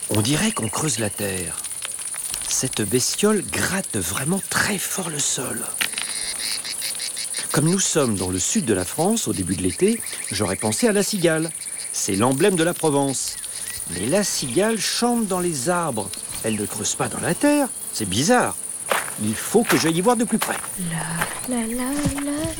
On dirait qu'on creuse la terre. Cette bestiole gratte vraiment très fort le sol. Comme nous sommes dans le sud de la France, au début de l'été, j'aurais pensé à la cigale. C'est l'emblème de la Provence. Mais la cigale chante dans les arbres. Elle ne creuse pas dans la terre. C'est bizarre. Il faut que j'aille y voir de plus près. La la la la.